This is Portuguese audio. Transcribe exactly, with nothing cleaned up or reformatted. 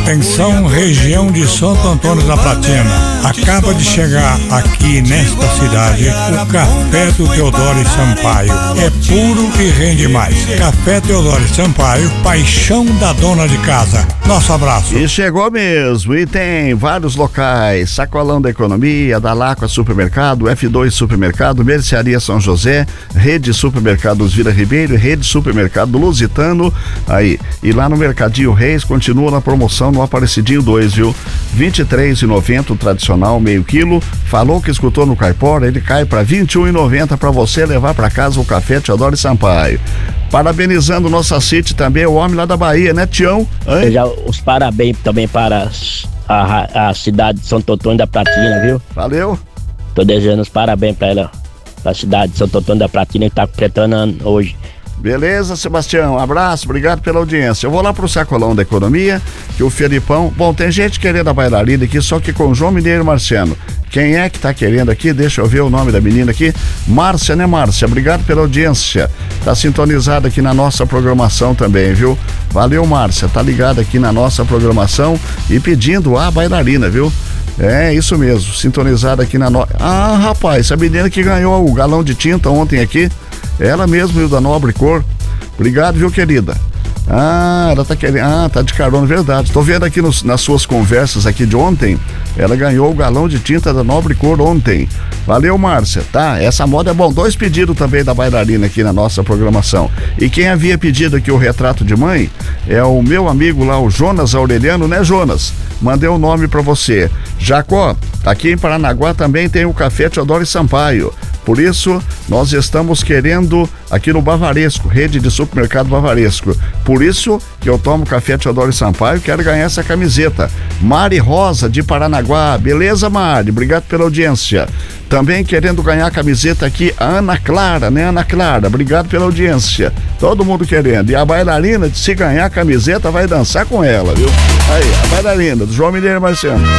Atenção, região de Santo Antônio da Platina. Acaba de chegar aqui nesta cidade o Café do Teodoro Sampaio. É puro e rende mais. Café Teodoro Sampaio, paixão da dona de casa. Nosso abraço. E chegou mesmo, e tem vários locais: Sacolão da Economia, da Lacua Supermercado, F dois Supermercado, Mercearia São José, Rede Supermercados Vila Ribeiro e Rede Supermercado Lusitano. Aí, e lá no Mercadinho Reis continua na promoção no Aparecidinho dois, viu? vinte e três reais e noventa centavos o tradicional meio quilo. Falou que escutou no Caipora, ele cai para vinte e um reais e noventa centavos para você levar para casa o Café Teodoro Sampaio. Parabenizando nossa City também, o homem lá da Bahia, né, Tião? Hein? Já os parabéns também para a, a cidade de Santo Antônio da Platina, viu? Valeu. Tô desejando os parabéns para ela, para a cidade de Santo Antônio da Platina, que tá completando ano hoje. Beleza, Sebastião, abraço, obrigado pela audiência. Eu vou lá pro Sacolão da Economia, que o Felipão, bom, tem gente querendo a bailarina aqui, só que com João Mineiro e Marciano. Quem é que tá querendo aqui? Deixa eu ver o nome da menina aqui. Márcia, né, Márcia? Obrigado pela audiência. Tá sintonizada aqui na nossa programação também, viu? Valeu, Márcia, tá ligada aqui na nossa programação e pedindo a bailarina, viu? É, isso mesmo, sintonizada aqui na nossa... Ah, rapaz, essa menina que ganhou o galão de tinta ontem aqui, ela mesmo, viu, da Nobre Cor. Obrigado, viu, querida? Ah, ela tá querendo... Ah, tá de carona, verdade. Tô vendo aqui nos, nas suas conversas aqui de ontem, ela ganhou o galão de tinta da Nobre Cor ontem. Valeu, Márcia, tá? Essa moda é bom. Dois pedidos também da bailarina aqui na nossa programação. E quem havia pedido aqui o retrato de mãe é o meu amigo lá, o Jonas Aureliano, né, Jonas? Mandei o nome pra você. Jacó, aqui em Paranaguá também tem o Café Teodoro Sampaio. Por isso, nós estamos querendo aqui no Bavaresco, rede de supermercado Bavaresco. Por isso que eu tomo Café Teodoro Sampaio e quero ganhar essa camiseta. Mari Rosa, de Paranaguá. Beleza, Mari? Obrigado pela audiência. Também querendo ganhar a camiseta aqui, a Ana Clara, né, Ana Clara? Obrigado pela audiência. Todo mundo querendo. E a bailarina, se ganhar a camiseta, vai dançar com ela, viu? Aí, a bailarina, do João Mineiro e Marciano.